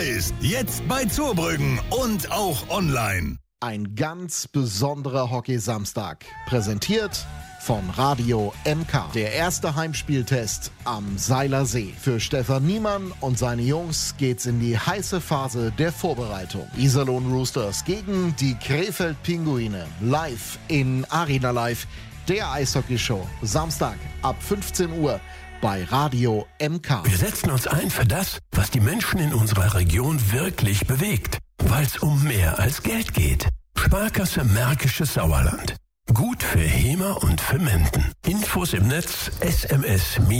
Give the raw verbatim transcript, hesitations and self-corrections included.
ist, jetzt bei Zurbrüggen und auch online. Ein ganz besonderer Hockey-Samstag. Präsentiert von Radio M K. Der erste Heimspieltest am Seiler See. Für Stefan Niemann und seine Jungs geht's in die heiße Phase der Vorbereitung. Iserlohn Roosters gegen die Krefeld Pinguine. Live in Arena Live. Der Eishockey-Show. Samstag ab fünfzehn Uhr bei Radio M K. Wir setzen uns ein für das, was die Menschen in unserer Region wirklich bewegt. Weil es um mehr als Geld geht. Sparkasse Märkisches Sauerland. Gut für Hemer und für Menden. Infos im Netz, S M S